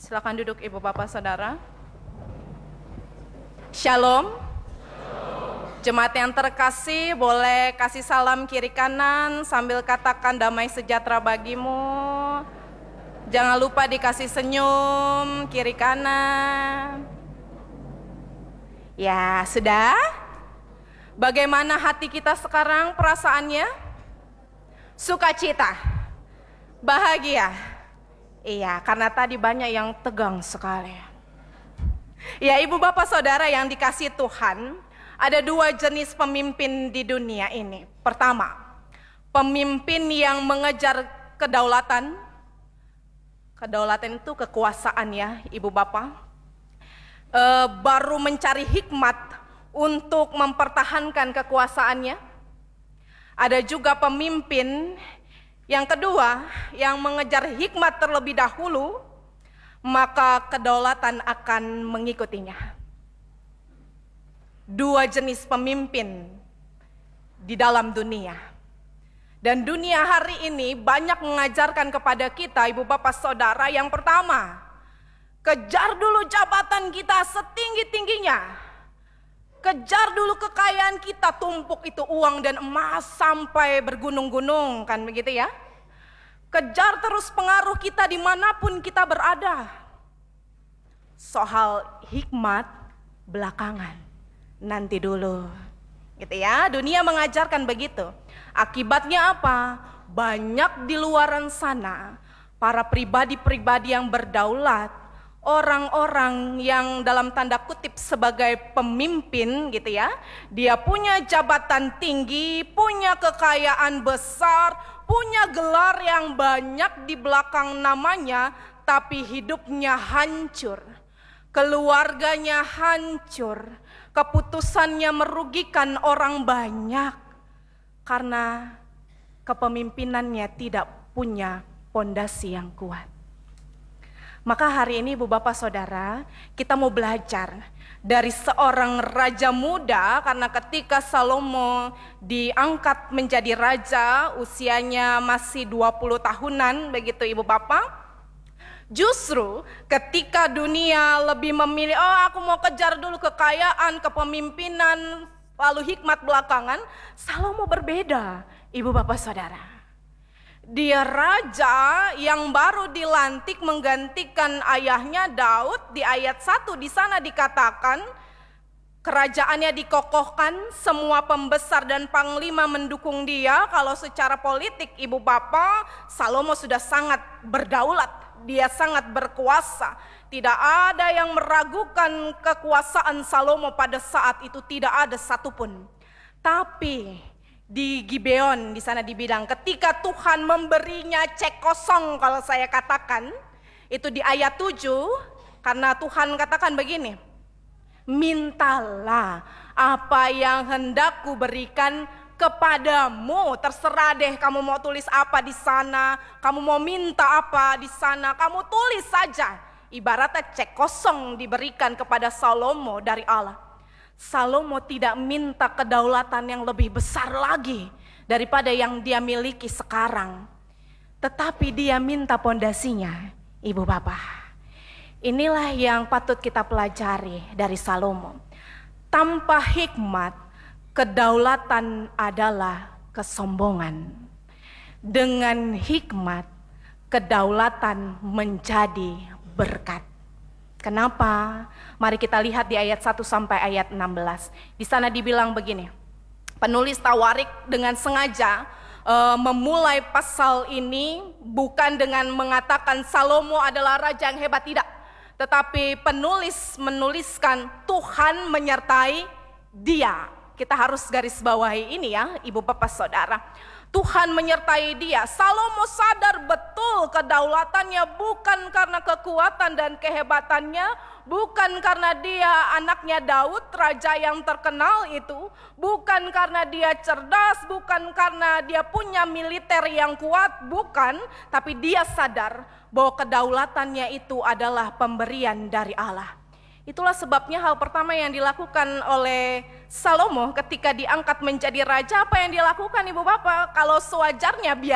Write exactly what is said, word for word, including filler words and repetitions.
Silakan duduk Ibu Bapak Saudara. Shalom. Jemaat yang terkasih, boleh kasih salam kiri kanan sambil katakan damai sejahtera bagimu. Jangan lupa dikasih senyum kiri kanan. Ya, sudah? Bagaimana hati kita sekarang perasaannya? Sukacita, bahagia. Iya, karena tadi banyak yang tegang sekali. Ya, Ibu Bapak Saudara yang dikasihi Tuhan, ada dua jenis pemimpin di dunia ini. Pertama, pemimpin yang mengejar kedaulatan. Kedaulatan itu kekuasaan ya, Ibu Bapak. E, baru mencari hikmat untuk mempertahankan kekuasaannya. Ada juga pemimpin yang kedua, yang mengejar hikmat terlebih dahulu, maka kedaulatan akan mengikutinya. Dua jenis pemimpin di dalam dunia. Dan dunia hari ini banyak mengajarkan kepada kita, Ibu Bapak Saudara, yang pertama, kejar dulu jabatan kita setinggi-tingginya. Kejar dulu kekayaan kita, tumpuk itu uang dan emas sampai bergunung-gunung, kan begitu ya. Kejar terus pengaruh kita dimanapun kita berada. Soal hikmat belakangan, nanti dulu, gitu ya. Dunia mengajarkan begitu. Akibatnya apa? Banyak di luaran sana para pribadi-pribadi yang berdaulat, orang-orang yang dalam tanda kutip sebagai pemimpin gitu ya. Dia punya jabatan tinggi, punya kekayaan besar, punya gelar yang banyak di belakang namanya, tapi hidupnya hancur. Keluarganya hancur, keputusannya merugikan orang banyak karena kepemimpinannya tidak punya pondasi yang kuat. Maka hari ini Ibu Bapak Saudara, kita mau belajar dari seorang raja muda, karena ketika Salomo diangkat menjadi raja, usianya masih dua puluh tahunan, begitu Ibu Bapak. Justru ketika dunia lebih memilih, oh aku mau kejar dulu kekayaan, kepemimpinan, lalu hikmat belakangan, Salomo berbeda, Ibu Bapak Saudara. Dia raja yang baru dilantik menggantikan ayahnya Daud. Di ayat satu di sana dikatakan kerajaannya dikokohkan, semua pembesar dan panglima mendukung dia. Kalau secara politik Ibu Bapak, Salomo sudah sangat berdaulat, dia sangat berkuasa. Tidak ada yang meragukan kekuasaan Salomo pada saat itu, tidak ada satupun. Tapi di Gibeon di sana dibilang ketika Tuhan memberinya cek kosong, kalau saya katakan itu di ayat tujuh, karena Tuhan katakan begini, mintalah apa yang hendak ku berikan kepadamu. Terserah deh kamu mau tulis apa di sana, kamu mau minta apa di sana, kamu tulis saja. Ibaratnya cek kosong diberikan kepada Salomo dari Allah. Salomo tidak minta kedaulatan yang lebih besar lagi daripada yang dia miliki sekarang. Tetapi dia minta pondasinya, Ibu Bapak. Inilah yang patut kita pelajari dari Salomo. Tanpa hikmat, kedaulatan adalah kesombongan. Dengan hikmat, kedaulatan menjadi berkat. Kenapa? Mari kita lihat di ayat satu sampai ayat enam belas. Di sana dibilang begini. Penulis Tawarik dengan sengaja uh, memulai pasal ini bukan dengan mengatakan Salomo adalah raja yang hebat, tidak. Tetapi penulis menuliskan Tuhan menyertai dia. Kita harus garis bawahi ini ya, Ibu Bapak Saudara. Tuhan menyertai dia. Salomo sadar betul kedaulatannya bukan karena kekuatan dan kehebatannya, bukan karena dia anaknya Daud, raja yang terkenal itu, bukan karena dia cerdas, bukan karena dia punya militer yang kuat, bukan, tapi dia sadar bahwa kedaulatannya itu adalah pemberian dari Allah. Itulah sebabnya hal pertama yang dilakukan oleh Salomo ketika diangkat menjadi raja, apa yang dilakukan Ibu Bapak? Kalau sewajarnya biasa